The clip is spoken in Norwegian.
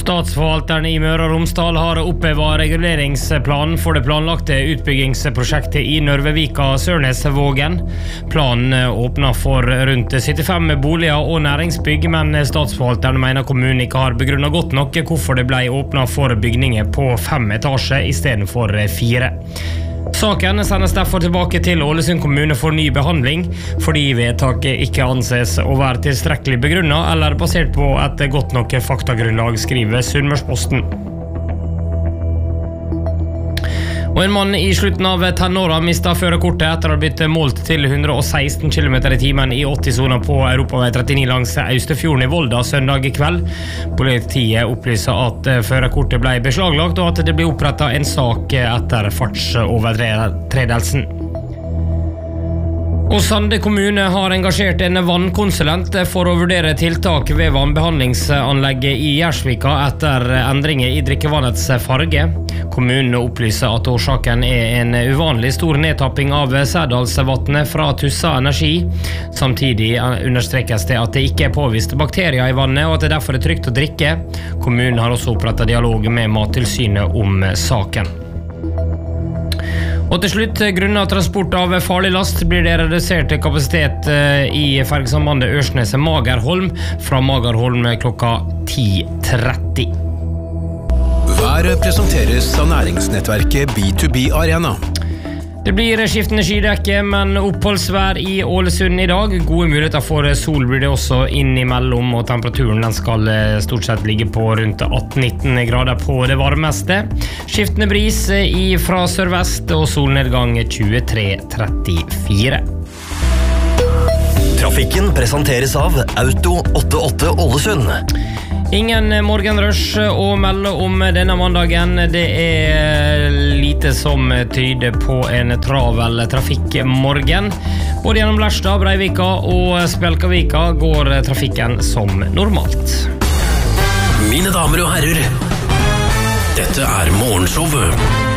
Statsforvalteren i Møre og Romsdal har opphevet reguleringsplanen for det planlagte utbyggingsprosjektet i Nørvevika-Sørnesvågen. Planen åpner for rundt 75 boliger og næringsbygg, men statsforvalteren mener kommunen ikke har begrunnet godt nok hvorfor det ble åpnet for bygninger på 5 etasjer i stedet for 4. Saken sendes derfor tilbake til Ålesund kommune for ny behandling, fordi vedtaket ikke anses å være tilstrekkelig begrunnet eller basert på et godt nok faktagrunnlag, skriver Sunnmørsposten. Og en mann i slutten av tenåra mistet førerkortet etter å ha blitt målt til 116 km i timen i 80-soner på Europavei 39 langs Austefjorden i Volda søndag kveld. Politiet opplyser at førerkortet ble beslaglagt og at det ble opprettet en sak etter fartsovertredelsen. Og Sande kommune har engasjert en vannkonsulent for å vurdere tiltak ved vannbehandlingsanlegget i Gjersvika etter endringer i drikkevannets farge. Kommunen opplyser at årsaken er en uvanlig stor nedtapping av Sædalsvatnet fra Tussa Energi. Samtidig understrekes det at det ikke er påvist bakterier i vannet, og at det derfor er trygt å drikke. Kommunen har også opprettet dialog med Mattilsynet om saken. Og til slutt, grunnet transport av farlig last blir det redusert kapasitet i fergesambandet Ørsnes-Magerholm fra Magerholm klokka 10:30. Været presenteres av næringsnettverket B2B Arena. Det blir skiftende skydekke, men oppholdsvær i Ålesund i dag. Gode muligheter for sol blir det også innimellom, og temperaturen den skal stort sett ligge på rundt 18-19 grader på det varmeste. Skiftende bris fra sørvest og solnedgang 23-34. Trafikken presenteres av Auto 88 Ålesund. Ingen morgenrush å melde om denne mandagen. Det er lite som tyder på en travel trafikkmorgen. Både gjennom Lærstad, Breivika og Spjelkavika går trafikken som normalt. Mine damer og herrer, dette er morgenshowet